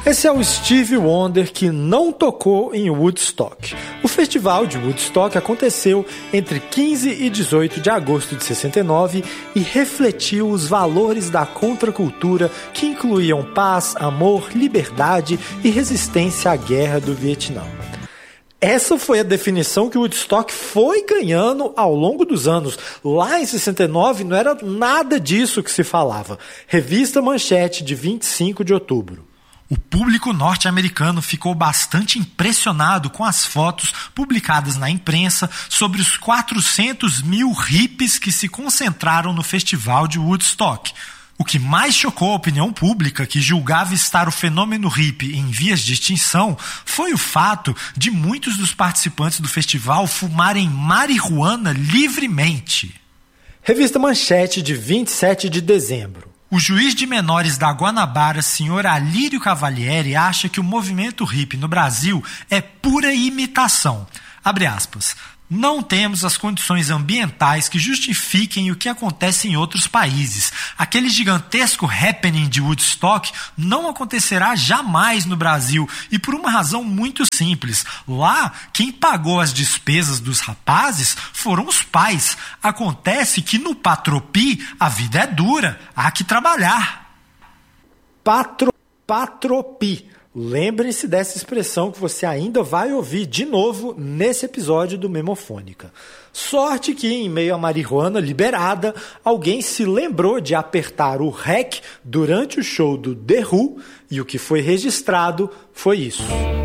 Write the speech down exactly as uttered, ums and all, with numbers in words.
Esse é o Stevie Wonder que não tocou em Woodstock. O festival de Woodstock aconteceu entre quinze e dezoito de agosto de sessenta e nove e refletiu os valores da contracultura que incluíam paz, amor, liberdade e resistência à guerra do Vietnã. Essa foi a definição que o Woodstock foi ganhando ao longo dos anos. Lá em sessenta e nove não era nada disso que se falava. Revista Manchete, de vinte e cinco de outubro. O público norte-americano ficou bastante impressionado com as fotos publicadas na imprensa sobre os quatrocentos mil hippies que se concentraram no festival de Woodstock. O que mais chocou a opinião pública, que julgava estar o fenômeno hippie em vias de extinção, foi o fato de muitos dos participantes do festival fumarem marihuana livremente. Revista Manchete, de vinte e sete de dezembro. O juiz de menores da Guanabara, senhor Alírio Cavalieri, acha que o movimento hippie no Brasil é pura imitação. Abre aspas. Não temos as condições ambientais que justifiquem o que acontece em outros países. Aquele gigantesco happening de Woodstock não acontecerá jamais no Brasil, e por uma razão muito simples. Lá, quem pagou as despesas dos rapazes foram os pais. Acontece que no Patropi a vida é dura, há que trabalhar. Patro, patropi. Lembre-se dessa expressão que você ainda vai ouvir de novo nesse episódio do Memofônica. Sorte que, em meio à marihuana liberada, alguém se lembrou de apertar o R E C durante o show do The Who, e o que foi registrado foi isso.